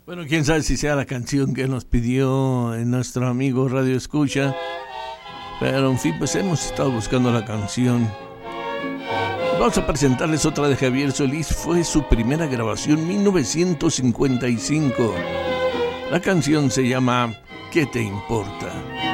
Bueno, quién sabe si sea la canción que nos pidió nuestro amigo Radio Escucha. Pero en fin, pues hemos estado buscando la canción. Vamos a presentarles otra de Javier Solís. Fue su primera grabación, 1955. La canción se llama ¿Qué te importa?